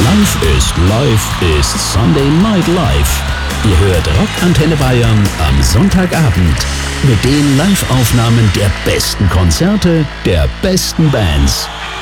Live ist Sunday Night Live. Ihr hört Rockantenne Bayern am Sonntagabend mit den Live-Aufnahmen der besten Konzerte der besten Bands.